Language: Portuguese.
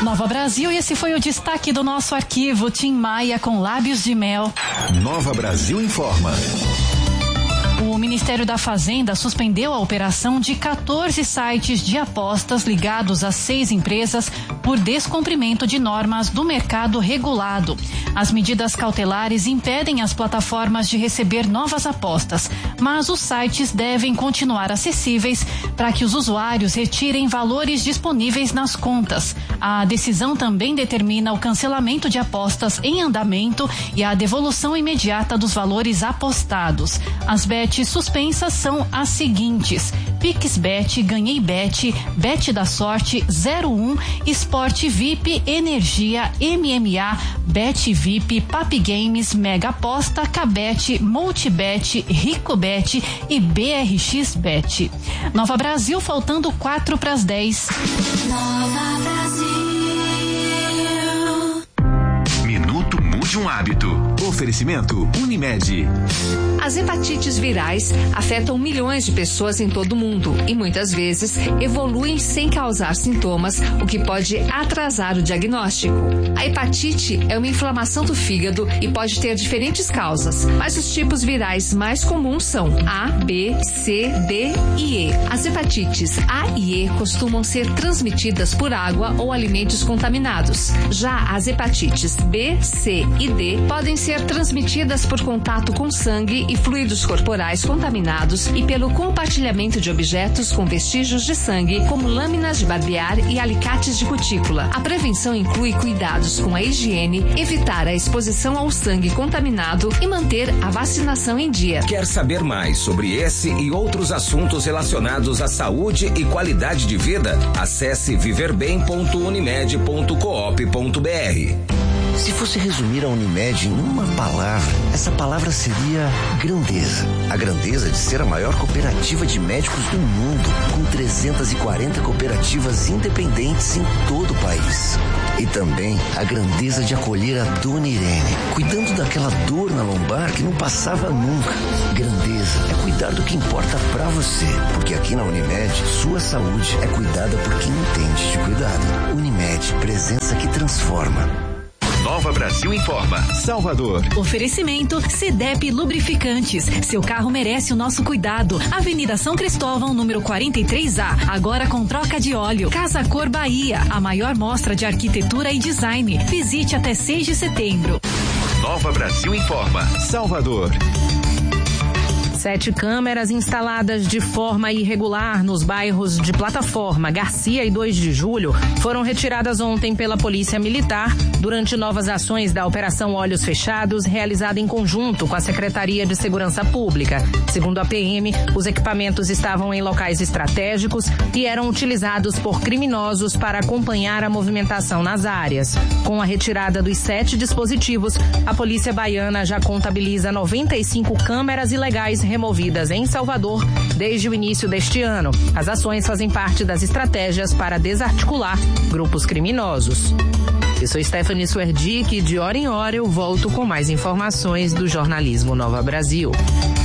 Nova Brasil, e esse foi o destaque do nosso arquivo. Tim Maia com Lábios de Mel. Nova Brasil informa. O Ministério da Fazenda suspendeu a operação de 14 sites de apostas ligados a 6 empresas por descumprimento de normas do mercado regulado. As medidas cautelares impedem as plataformas de receber novas apostas, mas os sites devem continuar acessíveis para que os usuários retirem valores disponíveis nas contas. A decisão também determina o cancelamento de apostas em andamento e a devolução imediata dos valores apostados. As bets suspensas são as seguintes: PixBet, Ganhei Bet, Bet da Sorte, 01, Esporte VIP, Energia, MMA, Bet VIP, Papi Games, Mega Aposta, Cabet, Multibet, Ricobet e BRXBet. Nova Brasil, faltando 4 para as 10. Nova Brasil. Minuto Mude um Hábito. Oferecimento Unimed. As hepatites virais afetam milhões de pessoas em todo o mundo e muitas vezes evoluem sem causar sintomas, o que pode atrasar o diagnóstico. A hepatite é uma inflamação do fígado e pode ter diferentes causas, mas os tipos virais mais comuns são A, B, C, D e E. As hepatites A e E costumam ser transmitidas por água ou alimentos contaminados. Já as hepatites B, C e D podem ser transmitidas por contato com sangue e fluidos corporais contaminados e pelo compartilhamento de objetos com vestígios de sangue, como lâminas de barbear e alicates de cutícula. A prevenção inclui cuidados com a higiene, evitar a exposição ao sangue contaminado e manter a vacinação em dia. Quer saber mais sobre esse e outros assuntos relacionados à saúde e qualidade de vida? Acesse viverbem.unimed.coop.br. Se fosse resumir a Unimed em uma palavra, essa palavra seria grandeza. A grandeza de ser a maior cooperativa de médicos do mundo, com 340 cooperativas independentes em todo o país. E também a grandeza de acolher a Dona Irene, cuidando daquela dor na lombar que não passava nunca. Grandeza é cuidar do que importa pra você, porque aqui na Unimed, sua saúde é cuidada por quem entende de cuidado. Unimed, presença que transforma. Nova Brasil informa. Salvador. Oferecimento CDEP Lubrificantes. Seu carro merece o nosso cuidado. Avenida São Cristóvão, número 43A. Agora com troca de óleo. Casa Cor Bahia. A maior mostra de arquitetura e design. Visite até 6 de setembro. Nova Brasil informa. Salvador. 7 câmeras instaladas de forma irregular nos bairros de Plataforma, Garcia e 2 de Julho foram retiradas ontem pela Polícia Militar durante novas ações da Operação Olhos Fechados, realizada em conjunto com a Secretaria de Segurança Pública. Segundo a PM, os equipamentos estavam em locais estratégicos e eram utilizados por criminosos para acompanhar a movimentação nas áreas. Com a retirada dos 7 dispositivos, a Polícia Baiana já contabiliza 95 câmeras ilegais removidas em Salvador desde o início deste ano. As ações fazem parte das estratégias para desarticular grupos criminosos. Eu sou Stephanie Suerdick e de hora em hora eu volto com mais informações do jornalismo Nova Brasil.